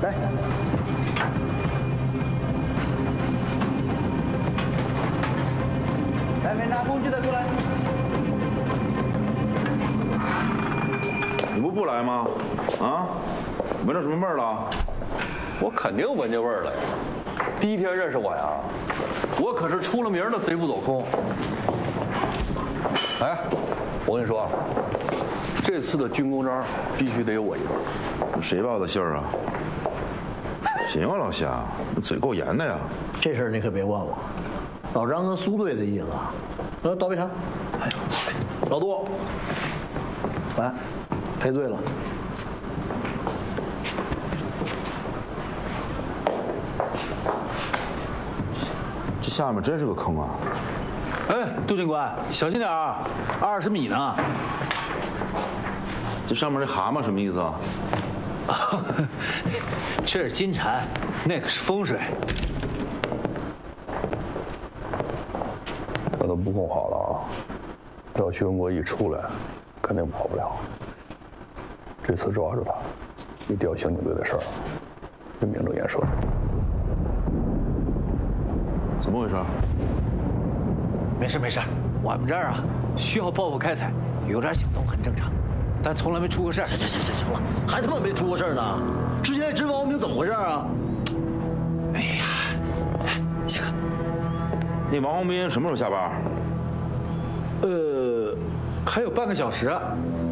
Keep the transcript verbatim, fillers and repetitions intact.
来。来，没拿工具的过来。 你不不来吗？啊？闻着什么味儿了？ 我肯定闻见味儿了呀！第一天认识我呀，我可是出了名的贼不走空。哎，我跟你说，这次的军功章必须得有我一份。 谁报的信儿啊？行啊，老夏，你嘴够严的呀。 这事儿你可别问我，老张跟苏队的意思。来，倒杯茶。老杜，来，赔罪了。 这下面真是个坑啊！ 哎，杜警官，小心点啊，二十米呢。 这上面这蛤蟆什么意思啊？ 这是金蝉，那可是风水。 我都布控好了啊，要徐文国一出来，肯定跑不了。这次抓住他，一定要刑警队的事儿，就名正言顺。 怎么回事？ 没事没事，我们这儿啊需要报复开采，有点响动很正常，但从来没出过事儿。 行行行行行了，还他妈没出过事儿呢！之前那执法文明怎么回事啊？ 哎呀，谢哥， 那王洪斌什么时候下班？ 呃，还有半个小时。